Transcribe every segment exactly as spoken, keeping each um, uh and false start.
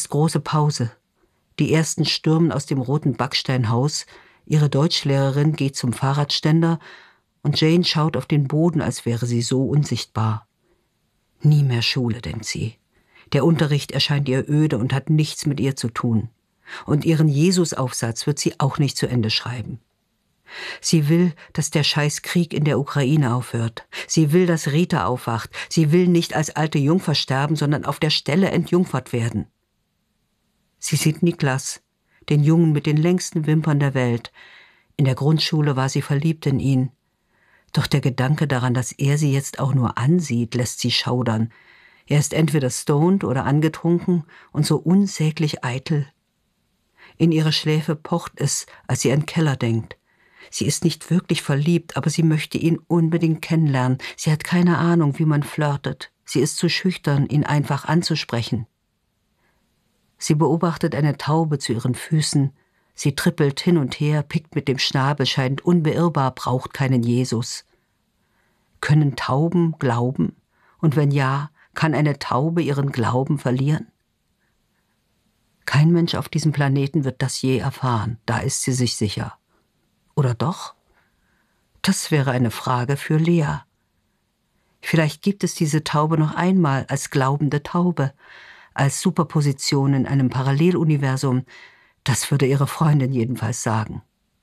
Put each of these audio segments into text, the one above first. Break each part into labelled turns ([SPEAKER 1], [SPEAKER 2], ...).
[SPEAKER 1] ist große Pause. Die ersten stürmen aus dem roten Backsteinhaus, ihre Deutschlehrerin geht zum Fahrradständer und Jane schaut auf den Boden, als wäre sie so unsichtbar. Nie mehr Schule, denkt sie. Der Unterricht erscheint ihr öde und hat nichts mit ihr zu tun. Und ihren Jesus-Aufsatz wird sie auch nicht zu Ende schreiben. Sie will, dass der scheiß Krieg in der Ukraine aufhört. Sie will, dass Rita aufwacht. Sie will nicht als alte Jungfer sterben, sondern auf der Stelle entjungfert werden. Sie sieht Niklas, den Jungen mit den längsten Wimpern der Welt. In der Grundschule war sie verliebt in ihn. Doch der Gedanke daran, dass er sie jetzt auch nur ansieht, lässt sie schaudern. Er ist entweder stoned oder angetrunken und so unsäglich eitel. In ihre Schläfe pocht es, als sie an Keller denkt. Sie ist nicht wirklich verliebt, aber sie möchte ihn unbedingt kennenlernen. Sie hat keine Ahnung, wie man flirtet. Sie ist zu schüchtern, ihn einfach anzusprechen. Sie beobachtet eine Taube zu ihren Füßen. Sie trippelt hin und her, pickt mit dem Schnabel, scheint unbeirrbar, braucht keinen Jesus. Können Tauben glauben? Und wenn ja, kann eine Taube ihren Glauben verlieren? Kein Mensch auf diesem Planeten wird das je erfahren, da ist sie sich sicher. Oder doch? Das wäre eine Frage für Lea. Vielleicht gibt es diese Taube noch einmal als glaubende Taube, als Superposition in einem Paralleluniversum. Das würde ihre Freundin jedenfalls sagen.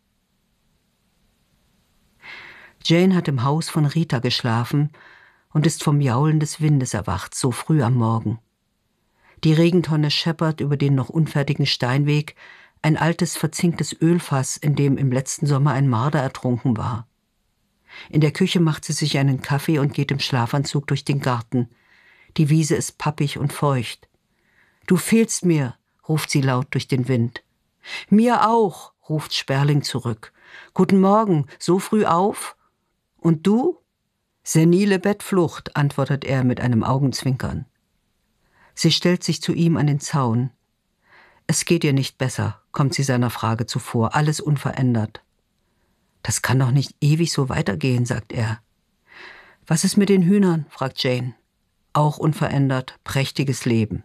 [SPEAKER 1] Jane hat im Haus von Rita geschlafen und ist vom Jaulen des Windes erwacht, so früh am Morgen. Die Regentonne scheppert über den noch unfertigen Steinweg, ein altes, verzinktes Ölfass, in dem im letzten Sommer ein Marder ertrunken war. In der Küche macht sie sich einen Kaffee und geht im Schlafanzug durch den Garten. Die Wiese ist pappig und feucht. »Du fehlst mir«, ruft sie laut durch den Wind. »Mir auch«, ruft Sperling zurück. »Guten Morgen, so früh auf? Und du?« »Senile Bettflucht«, antwortet er mit einem Augenzwinkern. Sie stellt sich zu ihm an den Zaun. »Es geht ihr nicht besser«, kommt sie seiner Frage zuvor, alles unverändert. »Das kann doch nicht ewig so weitergehen«, sagt er. »Was ist mit den Hühnern?«, fragt Jane. Auch unverändert, prächtiges Leben.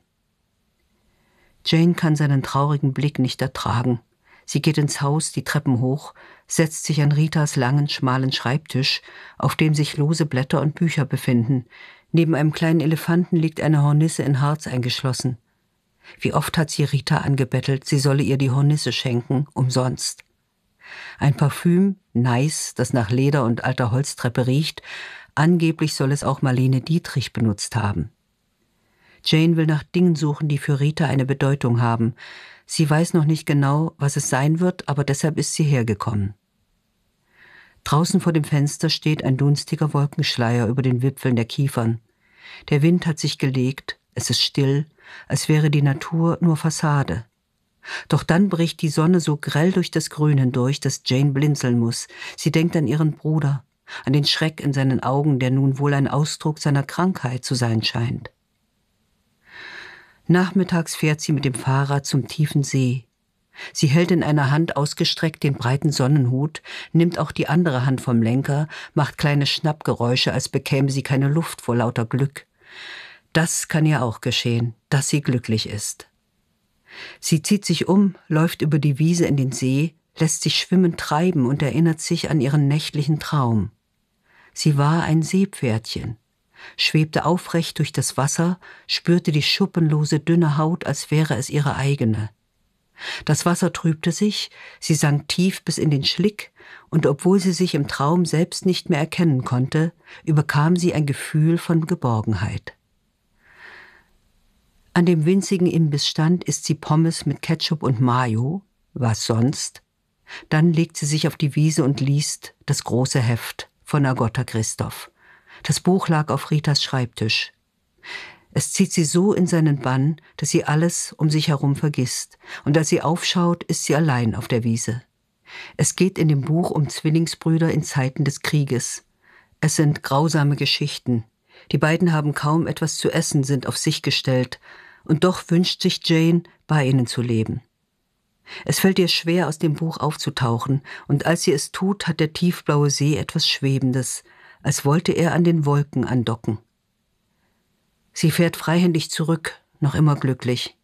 [SPEAKER 1] Jane kann seinen traurigen Blick nicht ertragen. Sie geht ins Haus, die Treppen hoch, setzt sich an Ritas langen, schmalen Schreibtisch, auf dem sich lose Blätter und Bücher befinden. Neben einem kleinen Elefanten liegt eine Hornisse in Harz eingeschlossen. Wie oft hat sie Rita angebettelt, sie solle ihr die Hornisse schenken, umsonst. Ein Parfüm, Nice, das nach Leder und alter Holztreppe riecht, angeblich soll es auch Marlene Dietrich benutzt haben. Jane will nach Dingen suchen, die für Rita eine Bedeutung haben. Sie weiß noch nicht genau, was es sein wird, aber deshalb ist sie hergekommen. Draußen vor dem Fenster steht ein dunstiger Wolkenschleier über den Wipfeln der Kiefern. Der Wind hat sich gelegt, es ist still, als wäre die Natur nur Fassade. Doch dann bricht die Sonne so grell durch das Grün hindurch, dass Jane blinzeln muss. Sie denkt an ihren Bruder, an den Schreck in seinen Augen, der nun wohl ein Ausdruck seiner Krankheit zu sein scheint. Nachmittags fährt sie mit dem Fahrrad zum tiefen See. Sie hält in einer Hand ausgestreckt den breiten Sonnenhut, nimmt auch die andere Hand vom Lenker, macht kleine Schnappgeräusche, als bekäme sie keine Luft vor lauter Glück. Das kann ihr auch geschehen, dass sie glücklich ist. Sie zieht sich um, läuft über die Wiese in den See, lässt sich schwimmend treiben und erinnert sich an ihren nächtlichen Traum. Sie war ein Seepferdchen, schwebte aufrecht durch das Wasser, spürte die schuppenlose, dünne Haut, als wäre es ihre eigene. Das Wasser trübte sich, sie sank tief bis in den Schlick, und obwohl sie sich im Traum selbst nicht mehr erkennen konnte, überkam sie ein Gefühl von Geborgenheit. An dem winzigen Imbissstand isst sie Pommes mit Ketchup und Mayo, was sonst? Dann legt sie sich auf die Wiese und liest das große Heft von Agatha Christoph. Das Buch lag auf Ritas Schreibtisch. Es zieht sie so in seinen Bann, dass sie alles um sich herum vergisst. Und als sie aufschaut, ist sie allein auf der Wiese. Es geht in dem Buch um Zwillingsbrüder in Zeiten des Krieges. Es sind grausame Geschichten. Die beiden haben kaum etwas zu essen, sind auf sich gestellt. Und doch wünscht sich Jane, bei ihnen zu leben. Es fällt ihr schwer, aus dem Buch aufzutauchen. Und als sie es tut, hat der tiefblaue See etwas Schwebendes, als wollte er an den Wolken andocken. Sie fährt freihändig zurück, noch immer glücklich.